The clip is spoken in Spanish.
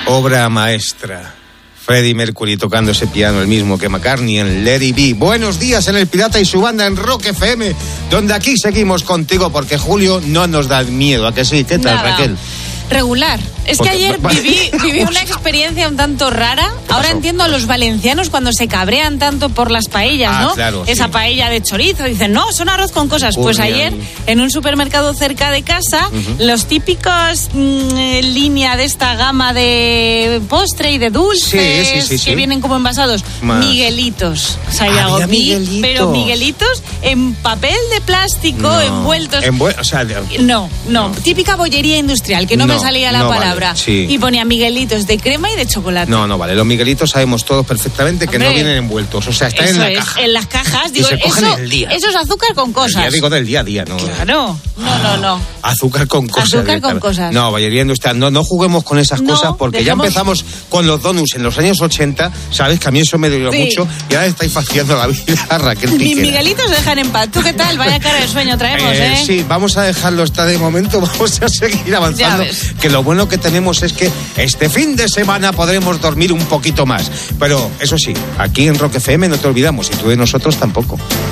Obra maestra. Freddie Mercury tocando ese piano, el mismo que McCartney en Let It Be. Buenos días en El Pirata y su banda en Rock FM, donde aquí seguimos contigo porque Julio no nos da miedo, ¿a que sí? ¿Qué tal, Nada. Raquel? Regular. Es que ayer viví una experiencia un tanto rara. Ahora entiendo a los valencianos cuando se cabrean tanto por las paellas, ¿no? Claro, esa sí. paella de chorizo. Dicen, no, son arroz con cosas. Pues ayer, en un supermercado cerca de casa, los típicos línea de esta gama de postre y de dulces que vienen como envasados. Miguelitos. O sea, había Miguelitos. pero Miguelitos en papel de plástico, envueltos. No. Típica bollería industrial, que no me salía la palabra. Vale, sí. Y ponía Miguelitos de crema y de chocolate. No vale. Los Miguelitos sabemos todos perfectamente que no vienen envueltos. O sea, están en la caja. En las cajas. Digo, y se cogen el día. Eso es azúcar con cosas. Ya digo del día a día, ¿no? Claro. No. Azúcar con cosas. Azúcar con cosas. No, bollería industrial. No juguemos con esas cosas porque ya empezamos con los donuts en los años 80. Sabes que a mí eso me dolió mucho y ahora estáis fastidiando la vida a Raquel Piquera. Mis Miguelitos dejan en paz. ¿Tú qué tal? Vaya cara de sueño traemos, ¿eh? Sí, vamos a dejarlo estar de momento. Vamos a seguir avanzando. Que lo bueno que tenemos es que este fin de semana podremos dormir un poquito más. Pero eso sí, aquí en Rock FM no te olvidamos y tú de nosotros tampoco.